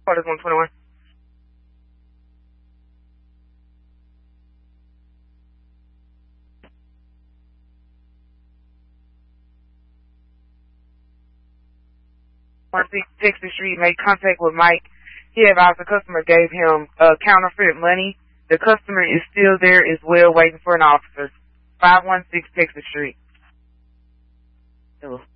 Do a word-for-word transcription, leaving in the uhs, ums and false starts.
Call this one twenty-one. one six Texas Street, made contact with Mike. He advised the customer gave him uh, counterfeit money. The customer is still there as well, waiting for an officer. five one six Texas Street. Hello.